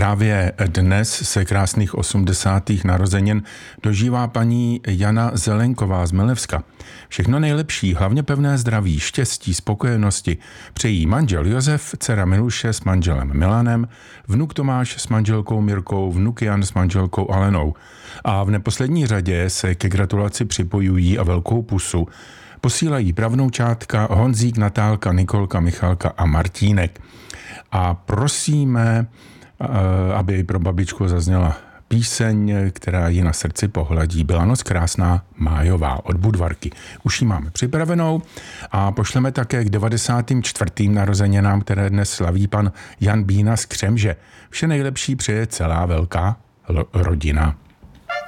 Právě dnes se krásných 80. narozenin dožívá paní Jana Zelenková z Milevska. Všechno nejlepší, hlavně pevné zdraví, štěstí, spokojenosti přejí manžel Josef, dcera Miluše s manželem Milanem, vnuk Tomáš s manželkou Mirkou, vnuk Jan s manželkou Alenou. A v neposlední řadě se ke gratulaci připojují a velkou pusu posílají pravnoučátka Honzík, Natálka, Nikolka, Michalka a Martínek. A prosíme, aby pro babičku zazněla píseň, která ji na srdci pohladí. Byla noc krásná, májová od Budvarky. Už ji máme připravenou a pošleme také k 94. narozeninám, které dnes slaví pan Jan Bína z Křemže. Vše nejlepší přeje celá velká rodina.